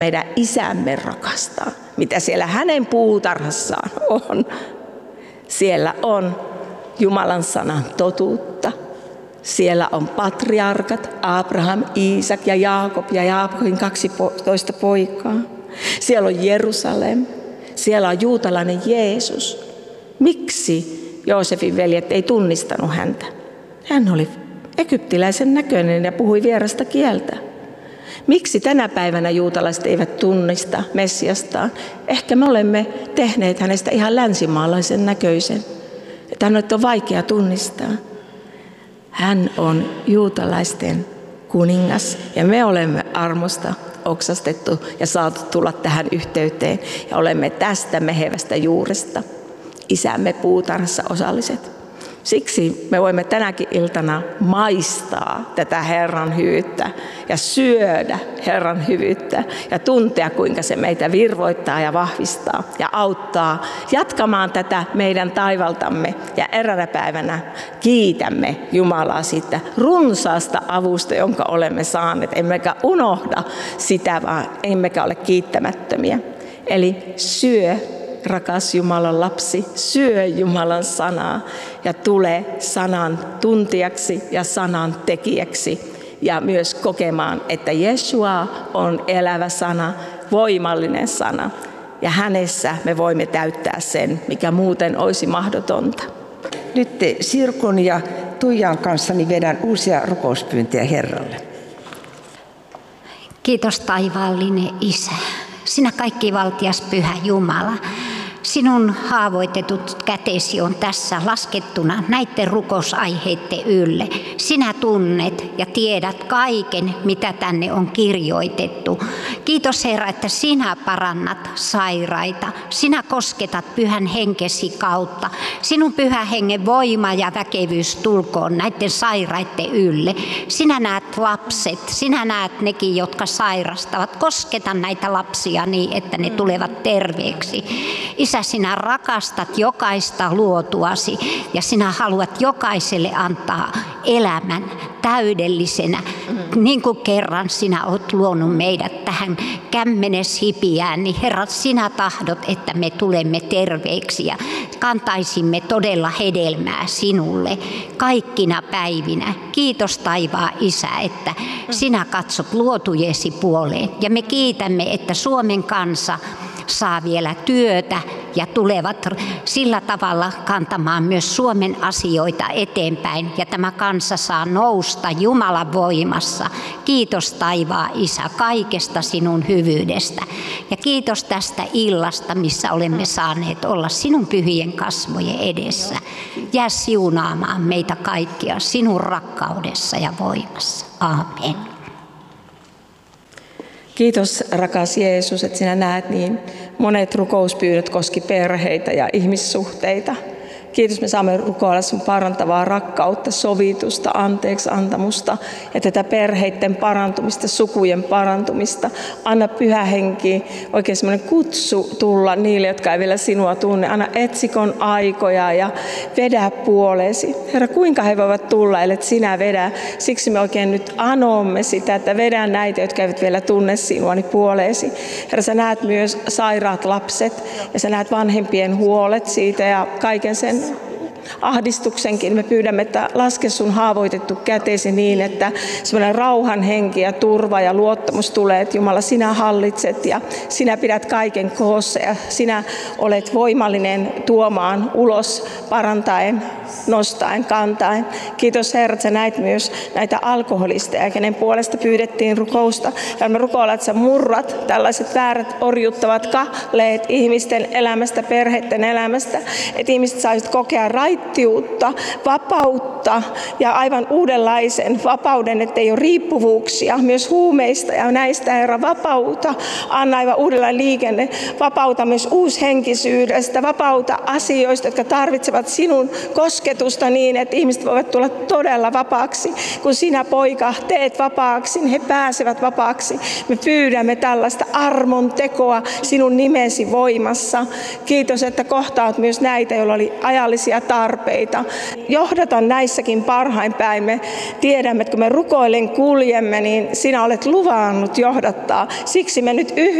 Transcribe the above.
meidän isämme rakastaa, mitä siellä hänen puutarhassaan on. Siellä on Jumalan sanan totuutta. Siellä on patriarkat, Abraham, Iisak ja Jaakob ja Jaakobin 12 poikaa. Siellä on Jerusalem. Siellä on juutalainen Jeesus. Miksi Joosefin veljet ei tunnistanut häntä? Hän oli egyptiläisen näköinen ja puhui vierasta kieltä. Miksi tänä päivänä juutalaiset eivät tunnista Messiastaan? Ehkä me olemme tehneet hänestä ihan länsimaalaisen näköisen. Että hänet on vaikea tunnistaa. Hän on juutalaisten kuningas ja me olemme armosta oksastettu ja saatu tulla tähän yhteyteen. Ja olemme tästä mehevästä juuresta isämme puutarhassa osalliset. Siksi me voimme tänäkin iltana maistaa tätä Herran hyvyyttä ja syödä Herran hyvyyttä ja tuntea, kuinka se meitä virvoittaa ja vahvistaa ja auttaa jatkamaan tätä meidän taivaltamme. Ja eräänä päivänä kiitämme Jumalaa siitä runsaasta avusta, jonka olemme saaneet. Emmekä unohda sitä, vaan emmekä ole kiittämättömiä. Eli syö, rakas Jumalan lapsi, syö Jumalan sanaa ja tule sanan tuntijaksi ja sanan tekijäksi ja myös kokemaan, että Jeshua on elävä sana, voimallinen sana ja hänessä me voimme täyttää sen, mikä muuten olisi mahdotonta. Nyt Sirkun ja Tuijan kanssani vedän uusia rukouspyyntöjä Herralle. Kiitos taivaallinen Isä. Sinä kaikkivaltias pyhä Jumala. Sinun haavoitetut kätesi on tässä laskettuna näiden rukousaiheiden ylle. Sinä tunnet ja tiedät kaiken, mitä tänne on kirjoitettu. Kiitos Herra, että sinä parannat sairaita. Sinä kosketat pyhän henkesi kautta. Sinun pyhän hengen voima ja väkevyys tulkoon näiden sairaiden ylle. Sinä näet lapset, sinä näet nekin, jotka sairastavat. Kosketa näitä lapsia niin, että ne tulevat terveeksi. Isä, sinä rakastat jokaista luotuasi ja sinä haluat jokaiselle antaa elämän täydellisenä. Niin kuin kerran sinä olet luonut meidät tähän kämmeneshipiään, niin Herra, sinä tahdot, että me tulemme terveiksi ja kantaisimme todella hedelmää sinulle kaikkina päivinä. Kiitos taivaan Isä, että sinä katsot luotujesi puoleen ja me kiitämme, että Suomen kansa saa vielä työtä ja tulevat sillä tavalla kantamaan myös Suomen asioita eteenpäin. Ja tämä kansa saa nousta Jumalan voimassa. Kiitos taivaan Isä kaikesta sinun hyvyydestä. Ja kiitos tästä illasta, missä olemme saaneet olla sinun pyhien kasvojen edessä. Jää siunaamaan meitä kaikkia sinun rakkaudessa ja voimassa. Aamen. Kiitos rakas Jeesus, että sinä näet niin monet rukouspyynnöt koski perheitä ja ihmissuhteita. Kiitos, me saamme rukoilla sun parantavaa rakkautta, sovitusta, anteeksi antamusta ja tätä perheiden parantumista, sukujen parantumista. Anna Pyhä Henki oikein semmoinen kutsu tulla niille, jotka ei vielä sinua tunne. Anna etsikon aikoja ja vedä puoleesi. Herra, kuinka he voivat tulla, ellet sinä vedä? Siksi me oikein nyt anomme sitä, että vedä näitä, jotka eivät vielä tunne sinua, niin puoleesi. Herra, sä näet myös sairaat lapset ja sä näet vanhempien huolet siitä ja kaiken sen ahdistuksenkin. Me pyydämme, että laske sun haavoitettu käteesi niin, että semmoinen rauhan henki ja turva ja luottamus tulee, että Jumala, sinä hallitset ja sinä pidät kaiken koossa ja sinä olet voimallinen tuomaan ulos, parantaen, nostaen, kantaen. Kiitos Herra, että sä näit myös näitä alkoholisteja, kenen puolesta pyydettiin rukousta. Ja me rukoillaan, että sä murrat tällaiset väärät orjuttavat kahleet ihmisten elämästä, perheiden elämästä, että ihmiset saisivat kokea raittiutta, vapautta ja aivan uudenlaisen vapauden, ettei ole riippuvuuksia myös huumeista ja näistä, Herra, vapauta. Anna aivan uudenlainen liikenne, vapauta myös uushenkisyydestä, vapauta asioista, jotka tarvitsevat sinun kosketusta kosketusta niin, että ihmiset voivat tulla todella vapaaksi. Kun sinä, poika, teet vapaaksi, niin he pääsevät vapaaksi. Me pyydämme tällaista armon tekoa sinun nimesi voimassa. Kiitos, että kohtaat myös näitä, joilla oli ajallisia tarpeita. Johdata näissäkin parhain päin. Me tiedämme, että kun me rukoillen kuljemme, niin sinä olet luvannut johdattaa. Siksi me nyt